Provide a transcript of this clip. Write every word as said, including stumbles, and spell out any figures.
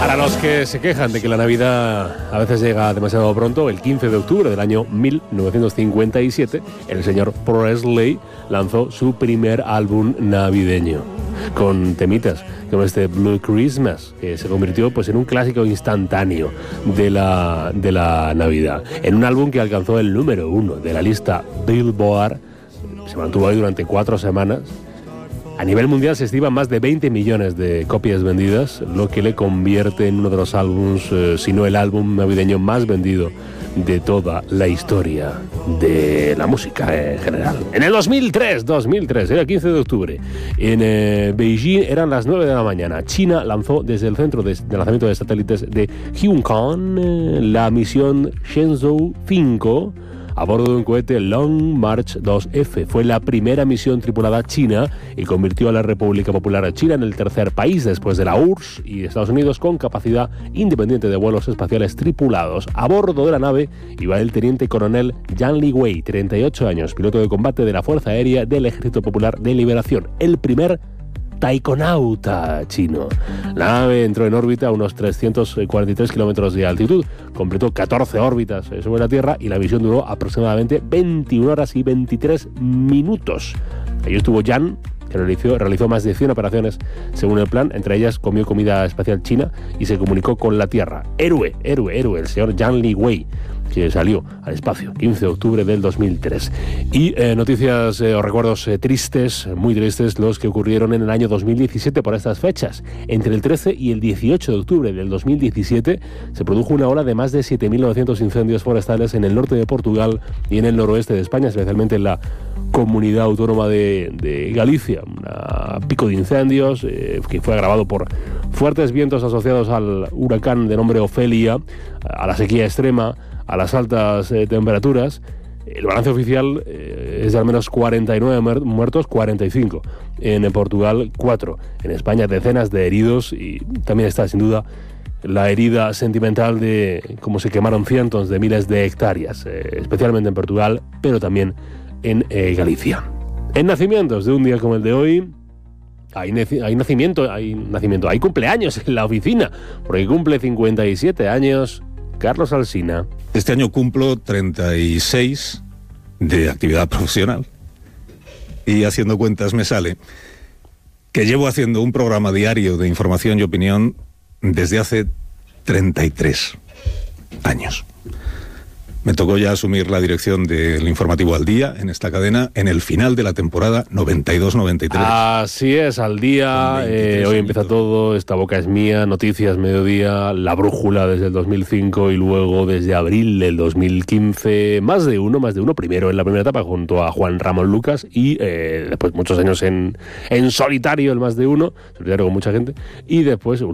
Para los que se quejan de que la Navidad a veces llega demasiado pronto, el quince de octubre del año mil novecientos cincuenta y siete, el señor Presley lanzó su primer álbum navideño, con temitas como este Blue Christmas, que se convirtió pues, en un clásico instantáneo de la, de la Navidad. En un álbum que alcanzó el número uno de la lista Billboard, se mantuvo ahí durante cuatro semanas. A nivel mundial se estiman más de veinte millones de copias vendidas, lo que le convierte en uno de los álbumes, eh, si no el álbum navideño más vendido de toda la historia de la música en general. En el dos mil tres, era el quince de octubre, en eh, Beijing eran las nueve de la mañana. China lanzó desde el centro de, de lanzamiento de satélites de Huancán eh, la misión Shenzhou cinco, a bordo de un cohete Long March dos F. Fue la primera misión tripulada china y convirtió a la República Popular China en el tercer país después de la U R S S y Estados Unidos con capacidad independiente de vuelos espaciales tripulados. A bordo de la nave iba el teniente coronel Yan Liwei, treinta y ocho años, piloto de combate de la Fuerza Aérea del Ejército Popular de Liberación, el primer taikonauta chino. La nave entró en órbita a unos trescientos cuarenta y tres kilómetros de altitud, completó catorce órbitas sobre la Tierra y la misión duró aproximadamente veintiuna horas y veintitrés minutos. Ahí estuvo Yan, que realizó, realizó más de cien operaciones según el plan, entre ellas comió comida espacial china y se comunicó con la Tierra. Héroe, héroe, héroe, el señor Yan Liwei, que salió al espacio, quince de octubre del dos mil tres. Y eh, noticias eh, o recuerdos eh, tristes, muy tristes, los que ocurrieron en el año dos mil diecisiete por estas fechas. Entre el trece y el dieciocho de octubre del dos mil diecisiete se produjo una ola de más de siete mil novecientos incendios forestales en el norte de Portugal y en el noroeste de España, especialmente en la comunidad autónoma de, de Galicia. Un pico de incendios eh, que fue agravado por fuertes vientos asociados al huracán de nombre Ofelia, a la sequía extrema, a las altas eh, temperaturas. El balance oficial eh, es de al menos cuarenta y nueve muertos, cuarenta y cinco en Portugal, cuatro en España, decenas de heridos, y también está sin duda la herida sentimental de cómo se quemaron cientos de miles de hectáreas, eh, especialmente en Portugal, pero también en eh, Galicia. En nacimientos de un día como el de hoy, hay, hay nacimiento, hay nacimiento, hay cumpleaños en la oficina, porque cumple cincuenta y siete años Carlos Alsina. Este año cumplo treinta y seis de actividad profesional y haciendo cuentas me sale que llevo haciendo un programa diario de información y opinión desde hace treinta y tres años. Me tocó ya asumir la dirección del Informativo Al Día en esta cadena en el final de la temporada noventa y dos noventa y tres. Así es, Al Día, eh, hoy empieza todo, Esta boca es mía, Noticias Mediodía, La Brújula desde el dos mil cinco y luego desde abril del dos mil quince, más de uno, más de uno, primero en la primera etapa junto a Juan Ramón Lucas y eh, después muchos años en, en solitario, el más de uno, solitario con mucha gente, y después